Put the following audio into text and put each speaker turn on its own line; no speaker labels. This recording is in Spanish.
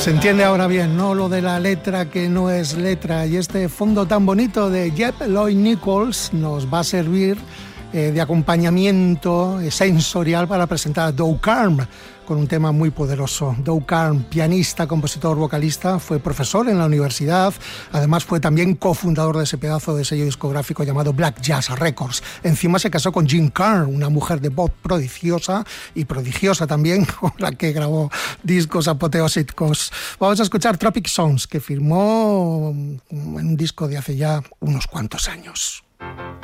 Se entiende ahora bien, ¿no? Lo de la letra que no es letra. Y este fondo tan bonito de Jeb Lloyd Nichols nos va a servir de acompañamiento sensorial para presentar a Doug Carm con un tema muy poderoso. Doug Carm, pianista, compositor, vocalista, fue profesor en la universidad, además fue también cofundador de ese pedazo de sello discográfico llamado Black Jazz Records. Encima se casó con Jean Carm, una mujer de voz prodigiosa y prodigiosa también, con la que grabó discos apoteósicos. Vamos a escuchar Tropic Songs, que firmó en un disco de hace ya unos cuantos años.